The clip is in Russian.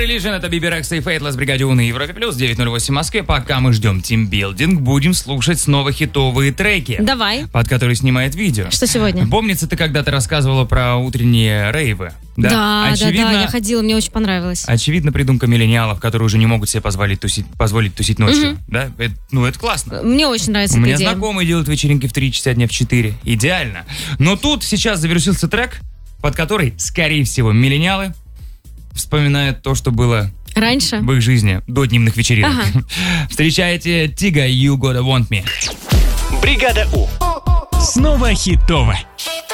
Religion, это Биби Рекса и Фейтлесс, Бригаде У на Европе Плюс, 9:08 в Москве. Пока мы ждем тимбилдинг, будем слушать снова хитовые треки. Давай. Под которые снимает видео. Что сегодня? Помнится, ты когда-то рассказывала про утренние рейвы? Да, я ходила, мне очень понравилось. Очевидно, придумка миллениалов, которые уже не могут себе позволить тусить ночью. Да? Это классно. Мне очень нравится У эта меня идея. знакомые делают вечеринки в 3 часа дня в 4. Идеально. Но тут сейчас завершился трек, под который, скорее всего, миллениалы вспоминают то, что было раньше в их жизни до дневных вечеринок. Встречайте Тига «You Gotta Want Me». Бригада У. Снова хитово.